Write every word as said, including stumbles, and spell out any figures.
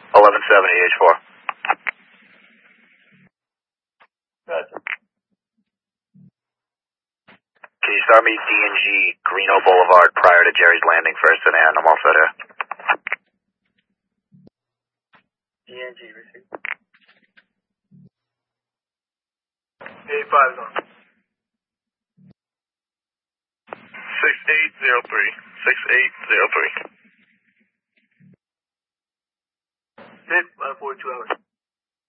eleven seventy H four. Gotcha. Can you start me D and G Greeno Boulevard prior to Jerry's Landing first and I'm all set here. D and G, receive. eight five zone. six eight zero three. six eight zero three. Hit by forty-two hours.